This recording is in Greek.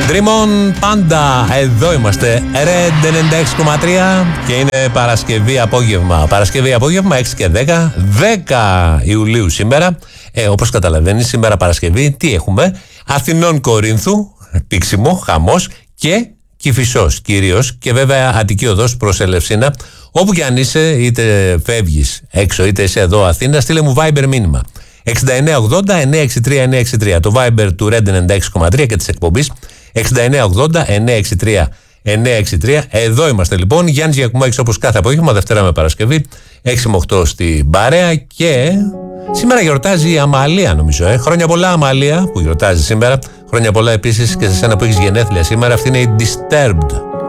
Dream On Panda, εδώ είμαστε, Red 96,3 και είναι Παρασκευή απόγευμα. Παρασκευή απόγευμα 6 και 10, 10 Ιουλίου σήμερα. Όπως καταλαβαίνεις, σήμερα Παρασκευή τι έχουμε? Αθηνών Κορίνθου, πήξιμο, χαμός και Κηφισός κυρίως, και βέβαια Αττική Οδός προς Ελευσίνα. Όπου και αν είσαι, είτε φεύγεις έξω είτε είσαι εδώ Αθήνα, στείλε μου Viber μήνυμα 6980-963-963, το Viber του Red 96,3 και της εκπομπής 6980-963-963. Εδώ είμαστε λοιπόν, Γιάννης Γιακουμάκης, όπως κάθε απόγευμα, Δευτέρα με Παρασκευή 6 με 8 στην παρέα. Και σήμερα γιορτάζει η Αμαλία, νομίζω. Χρόνια πολλά, Αμαλία, που γιορτάζει σήμερα. Χρόνια πολλά επίσης και σε σένα που έχεις γενέθλια σήμερα. Αυτή είναι η Disturbed.